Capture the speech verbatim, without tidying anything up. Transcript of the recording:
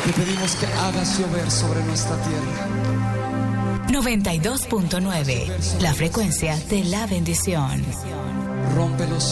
Te pedimos que hagas llover sobre nuestra tierra. noventa y dos punto nueve, la frecuencia de la bendición. Rompe los